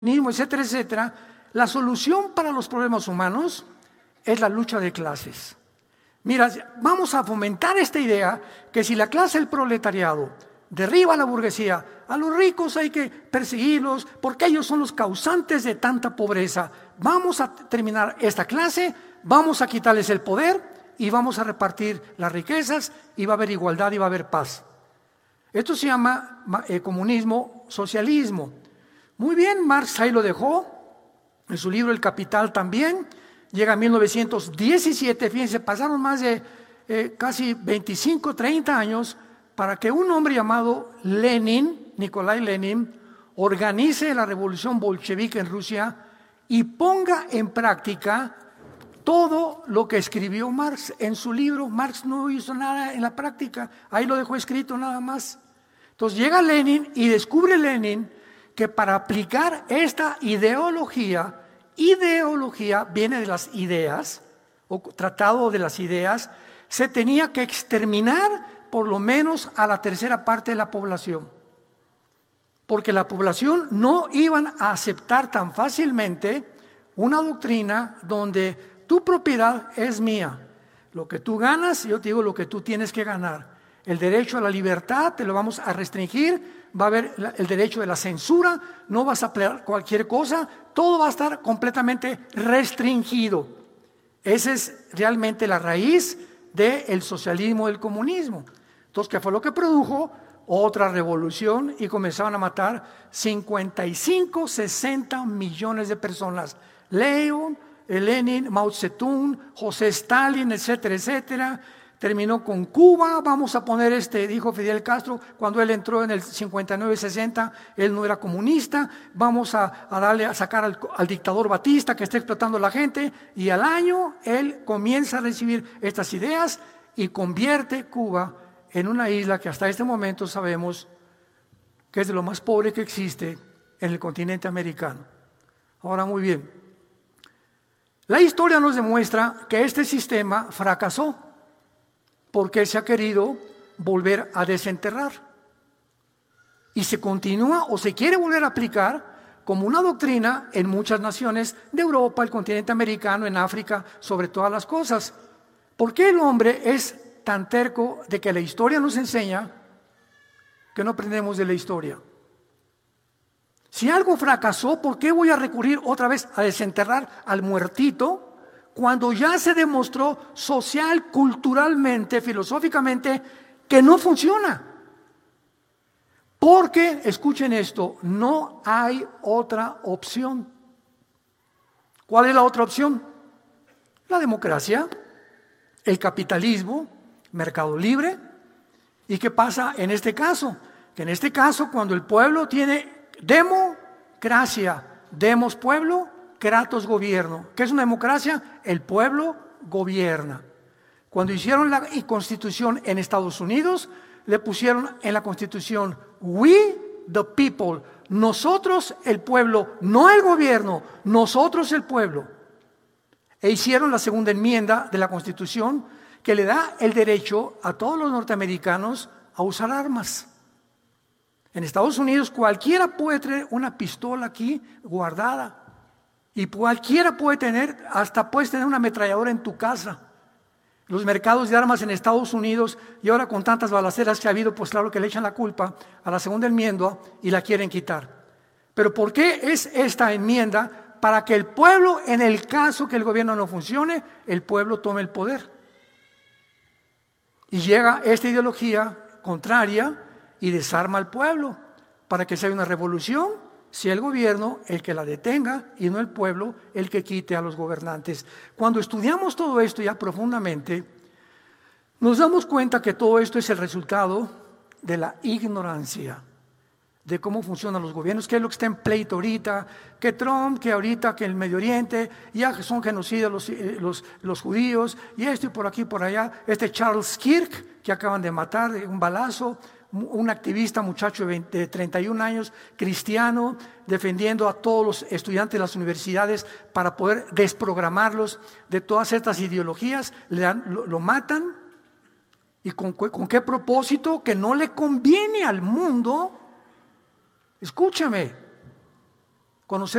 etcétera, etcétera, la solución para los problemas humanos es la lucha de clases. Mira, vamos a fomentar esta idea que si la clase del proletariado derriba a la burguesía, a los ricos hay que perseguirlos porque ellos son los causantes de tanta pobreza. Vamos a terminar esta clase, vamos a quitarles el poder y vamos a repartir las riquezas y va a haber igualdad y va a haber paz. Esto se llama comunismo, socialismo. Muy bien, Marx ahí lo dejó, en su libro El Capital también. Llega a 1917, fíjense, pasaron más de casi 25, 30 años para que un hombre llamado Lenin, Nikolai Lenin, organice la revolución bolchevique en Rusia y ponga en práctica todo lo que escribió Marx en su libro. Marx no hizo nada en la práctica, ahí lo dejó escrito nada más. Entonces llega Lenin y descubre Lenin que para aplicar esta ideología viene de las ideas, o tratado de las ideas, se tenía que exterminar por lo menos a la tercera parte de la población. Porque la población no iban a aceptar tan fácilmente una doctrina donde tu propiedad es mía. Lo que tú ganas, yo te digo lo que tú tienes que ganar. El derecho a la libertad te lo vamos a restringir, va a haber el derecho de la censura, no vas a pelear cualquier cosa, todo va a estar completamente restringido. Esa es realmente la raíz del socialismo y del comunismo. Entonces, ¿qué fue lo que produjo? Otra revolución y comenzaron a matar 55, 60 millones de personas. Lenin, Mao Zedong, José Stalin, etcétera, etcétera. Terminó con Cuba, vamos a poner dijo Fidel Castro, cuando él entró en el 59-60, él no era comunista, vamos a sacar al dictador Batista que está explotando a la gente, y al año él comienza a recibir estas ideas y convierte Cuba en una isla que hasta este momento sabemos que es de lo más pobre que existe en el continente americano. Ahora, muy bien, la historia nos demuestra que este sistema fracasó porque se ha querido volver a desenterrar y se continúa o se quiere volver a aplicar como una doctrina en muchas naciones de Europa, el continente americano, en África, sobre todas las cosas. ¿Por qué el hombre es tan terco de que la historia nos enseña que no aprendemos de la historia? Si algo fracasó, ¿por qué voy a recurrir otra vez a desenterrar al muertito cuando ya se demostró social, culturalmente, filosóficamente que no funciona? Porque, escuchen esto, no hay otra opción. ¿Cuál es la otra opción? La democracia, el capitalismo, mercado libre. ¿Y qué pasa en este caso? Que en este caso, cuando el pueblo tiene democracia, demos pueblo, kratos gobierno. ¿Qué es una democracia? El pueblo gobierna. Cuando hicieron la constitución en Estados Unidos, le pusieron en la constitución "We the people", nosotros el pueblo, no el gobierno, nosotros el pueblo. E hicieron la segunda enmienda de la constitución que le da el derecho a todos los norteamericanos a usar armas. En Estados Unidos cualquiera puede tener una pistola aquí guardada. Y cualquiera puede tener, hasta puedes tener una ametralladora en tu casa. Los mercados de armas en Estados Unidos, y ahora con tantas balaceras que ha habido, pues claro que le echan la culpa a la segunda enmienda y la quieren quitar. Pero ¿por qué es esta enmienda? Para que el pueblo, en el caso que el gobierno no funcione, el pueblo tome el poder. Y llega esta ideología contraria y desarma al pueblo para que sea una revolución. Sea el gobierno el que la detenga y no el pueblo el que quite a los gobernantes. Cuando estudiamos todo esto ya profundamente, nos damos cuenta que todo esto es el resultado de la ignorancia de cómo funcionan los gobiernos, que es lo que está en pleito ahorita, que Trump, que ahorita, que el Medio Oriente, ya son genocidas los judíos, y esto y por aquí y por allá, Charles Kirk, que acaban de matar de un balazo, un activista, muchacho de 31 años, cristiano, defendiendo a todos los estudiantes de las universidades para poder desprogramarlos de todas estas ideologías, lo matan. ¿Y con qué propósito? Que no le conviene al mundo. Escúchame, conocer